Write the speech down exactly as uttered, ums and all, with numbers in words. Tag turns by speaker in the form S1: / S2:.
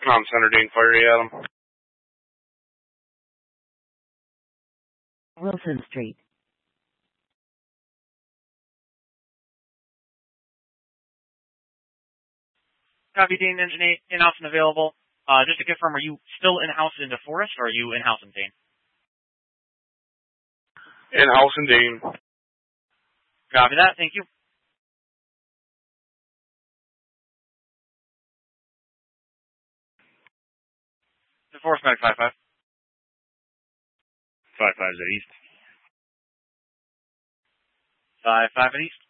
S1: On Center Dane Fire, Adam.
S2: Wilson Street.
S3: Copy, Dane, engine eight, in-house and available. Uh, just to confirm, are you still in-house in DeForest, or are you in-house in Dane?
S1: In-house in Dane.
S3: Copy that, thank you. DeForest Medic five five.
S4: five five is at east.
S3: five five at east.